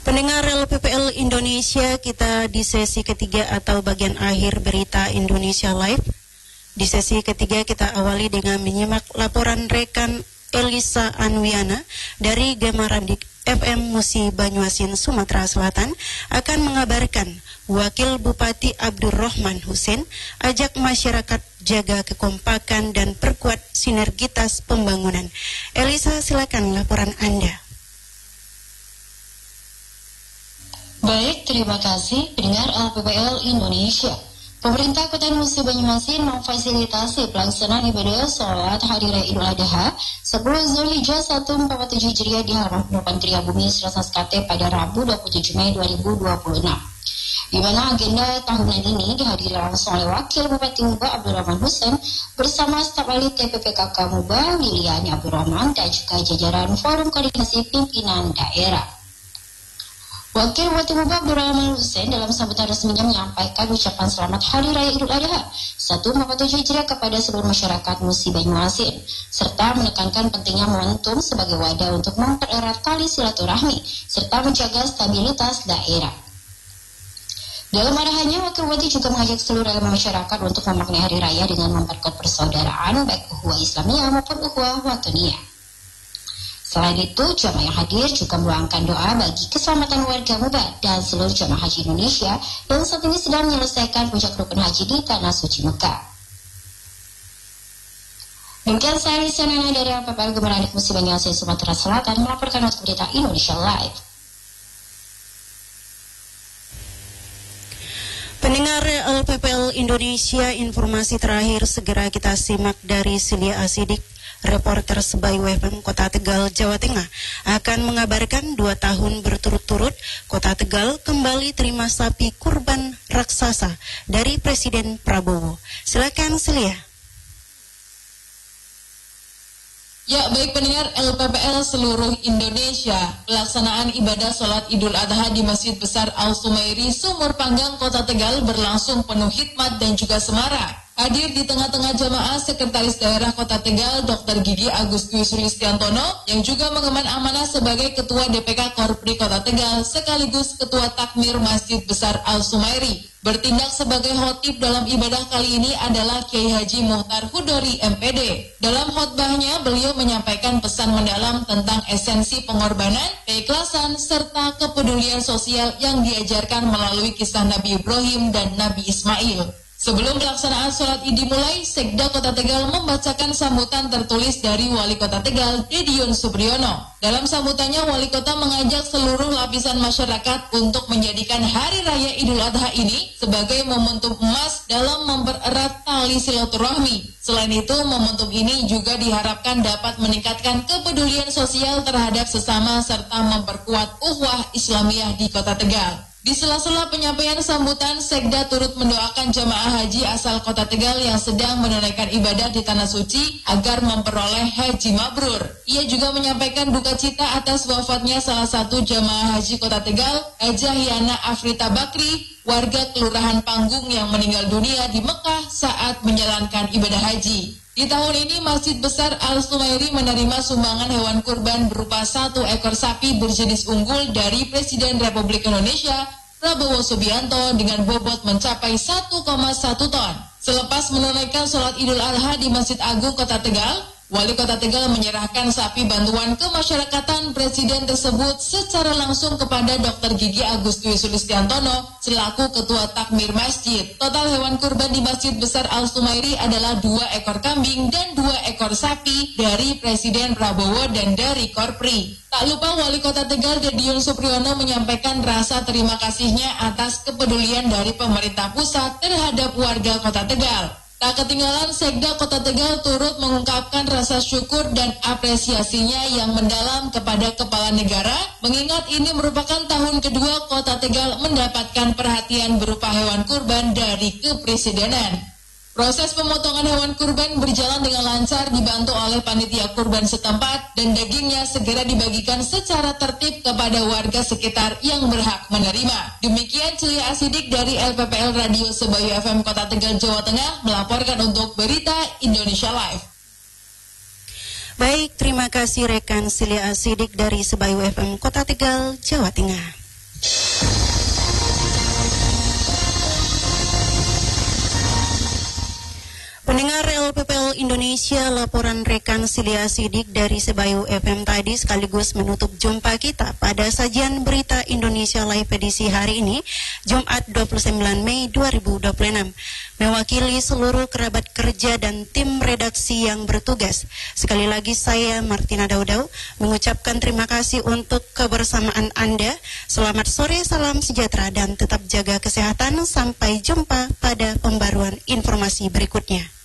Pendengar LPPL Indonesia, kita di sesi ketiga atau bagian akhir berita Indonesia Live. Di sesi ketiga kita awali dengan menyimak laporan rekan Elisa Anwiana dari Gemarandik FM Musi Banyuasin, Sumatera Selatan akan mengabarkan Wakil Bupati Abdurrahman Hussein ajak masyarakat jaga kekompakan dan perkuat sinergitas pembangunan. Elisa, silakan laporan Anda. Baik, terima kasih pendengar LPPL Indonesia. Pemerintah Kota Musi Banyuasin memfasilitasi pelaksanaan ibadah sholat Hari Raya Idul Adha 10 Zulhijjah 1447 Hijriah di halaman Pendopan Triabumi Selasa Skate pada Rabu 27 Mei 2026. Di mana agenda tahunan ini dihadiri langsung oleh Wakil Bupati Muba Abdurrahman Hussein bersama staf ahli TPPKK Muba Lilian Abdurrahman dan juga jajaran Forum Koordinasi Pimpinan Daerah. Wakil Bupati Muba Abdurrahman Hussein dalam sambutan resminya menyampaikan ucapan selamat Hari Raya Idul Adha 1447 Hijriah kepada seluruh masyarakat Musi Banyuasin, serta menekankan pentingnya momentum sebagai wadah untuk mempererat tali silaturahmi serta menjaga stabilitas daerah. Dalam arahannya, Wakil Bupati juga mengajak seluruh elemen masyarakat untuk memaknai Hari Raya dengan memperkuat persaudaraan baik ukhuwah Islamiyah maupun ukhuwah Watoniyah. Selain itu, jamaah yang hadir juga meluangkan doa bagi keselamatan warga Muba dan seluruh jamaah haji Indonesia yang saat ini sedang menyelesaikan puncak rukun haji di Tanah Suci Mekah. Demikian saya Lisanana dari LPPL Gemarandik Musi Banyuasin, Sumatera Selatan melaporkan untuk berita Indonesia Live. Pendengar LPPL Indonesia, informasi terakhir segera kita simak dari Silia Asidik. Reporter Sebayu FM Kota Tegal, Jawa Tengah akan mengabarkan 2 tahun berturut-turut Kota Tegal kembali terima sapi kurban raksasa dari Presiden Prabowo. Silakan Celia. Ya, baik pendengar LPPL seluruh Indonesia, pelaksanaan ibadah sholat Idul Adha di Masjid Besar Al-Sumairi, Sumur Panggang, Kota Tegal berlangsung penuh hikmat dan juga semarak. Hadir di tengah-tengah jamaah Sekretaris Daerah Kota Tegal, Dr. Gigi Agustus Sulistiantono, yang juga mengemban amanah sebagai Ketua DPK Korpri Kota Tegal, sekaligus Ketua Takmir Masjid Besar Al-Sumairi. Bertindak sebagai khotib dalam ibadah kali ini adalah Kiai Haji Muhtar Hudori MPD. Dalam khotbahnya, beliau menyampaikan pesan mendalam tentang esensi pengorbanan, keikhlasan, serta kepedulian sosial yang diajarkan melalui kisah Nabi Ibrahim dan Nabi Ismail. Sebelum pelaksanaan sholat Id dimulai, Sekda Kota Tegal membacakan sambutan tertulis dari Wali Kota Tegal, Dedion Supriyono. Dalam sambutannya, Wali Kota mengajak seluruh lapisan masyarakat untuk menjadikan Hari Raya Idul Adha ini sebagai momentum emas dalam mempererat tali silaturahmi. Selain itu, momentum ini juga diharapkan dapat meningkatkan kepedulian sosial terhadap sesama serta memperkuat ukhuwah Islamiyah di Kota Tegal. Di sela-sela penyampaian sambutan, Sekda turut mendoakan jamaah haji asal Kota Tegal yang sedang menunaikan ibadah di Tanah Suci agar memperoleh haji mabrur. Ia juga menyampaikan duka cita atas wafatnya salah satu jamaah haji Kota Tegal, Hajah Yana Afrita Bakri, warga Kelurahan Panggung yang meninggal dunia di Mekah saat menjalankan ibadah haji. Di tahun ini, Masjid Besar Al-Sumairi menerima sumbangan hewan kurban berupa 1 ekor sapi berjenis unggul dari Presiden Republik Indonesia, Prabowo Subianto, dengan bobot mencapai 1,1 ton. Selepas menunaikan sholat Idul Adha di Masjid Agung Kota Tegal, Wali Kota Tegal menyerahkan sapi bantuan kemasyarakatan Presiden tersebut secara langsung kepada Dr. Gigi Agustus Sulistiantono selaku Ketua Takmir Masjid. Total hewan kurban di Masjid Besar Al-Sumairi adalah 2 ekor kambing dan 2 ekor sapi dari Presiden Prabowo dan dari Korpri. Tak lupa Wali Kota Tegal Dedion Supriyono menyampaikan rasa terima kasihnya atas kepedulian dari pemerintah pusat terhadap warga Kota Tegal. Tak ketinggalan, Sekda Kota Tegal turut mengungkapkan rasa syukur dan apresiasinya yang mendalam kepada Kepala Negara, mengingat ini merupakan tahun kedua Kota Tegal mendapatkan perhatian berupa hewan kurban dari Kepresidenan. Proses pemotongan hewan kurban berjalan dengan lancar dibantu oleh panitia kurban setempat dan dagingnya segera dibagikan secara tertib kepada warga sekitar yang berhak menerima. Demikian Celia Asidik dari LPPL Radio Sebayu FM Kota Tegal, Jawa Tengah melaporkan untuk Berita Indonesia Live. Baik, terima kasih rekan Celia Asidik dari Sebayu FM Kota Tegal, Jawa Tengah. Indonesia, laporan rekan Silia Sidik dari Sebayu FM tadi sekaligus menutup jumpa kita pada sajian berita Indonesia Live edisi hari ini, Jumat 29 Mei 2026. Mewakili seluruh kerabat kerja dan tim redaksi yang bertugas, sekali lagi saya Martina Daudau mengucapkan terima kasih untuk kebersamaan Anda. Selamat sore, salam sejahtera dan tetap jaga kesehatan. Sampai jumpa pada pembaruan informasi berikutnya.